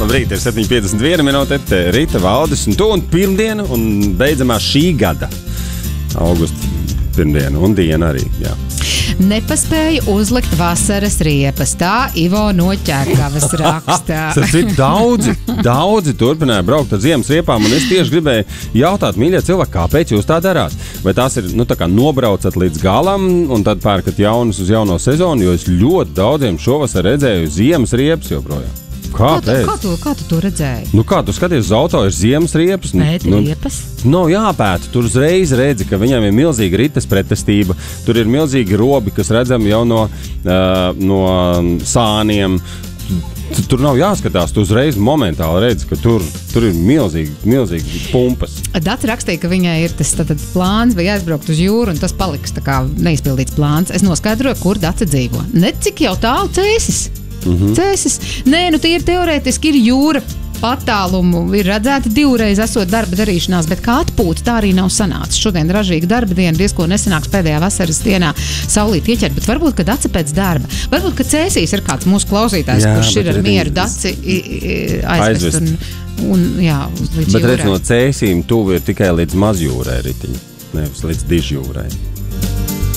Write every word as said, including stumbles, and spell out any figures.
Labrīt, ir septiņi piecdesmit viena minūte, te Rita, Valdis un tu, un pirmdiena, un beidzamā šī gada augusta pirmdiena, un diena arī, jā. Nepaspēju uzlikt vasaras riepas, tā Ivo no Ķergavas rakstā. Cik daudzi, daudzi turpināja braukt ar ziemas riepām, un es tieši gribēju jautāt, mīļie cilvēki, kāpēc jūs tā darāt? Vai tās ir, nu, tā kā nobraucat līdz galam, un tad pērkat jaunus uz jauno sezonu, jo es ļoti daudziem šovasar redzēju ziemas riepas joprojām. Kāpēc? Kā tu, kā tu to redzēji? Nu kā, tu skaties, uz auto ir ziemas riepas? Pēt nu, riepas? Nav jāpēta, tur uzreiz redzi, ka viņam ir milzīga rites pretestība, tur ir milzīgi robi, kas redzami jau no, uh, no sāniem. Tur nav jāskatās, tu uzreiz momentāli redzi, ka tur, tur ir milzīgi, milzīgi pumpas. Dats rakstīja, ka viņai ir tas tātad plāns, vai aizbraukt uz jūru, un tas paliks tā kā neizpildīts plāns. Es noskaidroju, kur Dace dzīvo. Ne cik jau tālu Cēsis. Mm-hmm. Cēsis. Nē, nu tie ir teorētiski, ir jūra patālumu, ir redzēta divreiz esot darba darīšanās, bet kā atpūta tā arī nav sanācis. Šodien ražīga darba diena, diezko nesanāks pēdējā vasaras dienā saulīt ieķert, bet varbūt, ka Dace pēc darba. Varbūt, ka Cēsīs ir kāds mūsu klausītājs, jā, kurš ir ar mieru Daci aizvest un, un jā, līdz bet jūrai. Bet redz, no Cēsīm tuvu ir tikai līdz mazjūrai, Ritiņa, nevis līdz dižjūrai.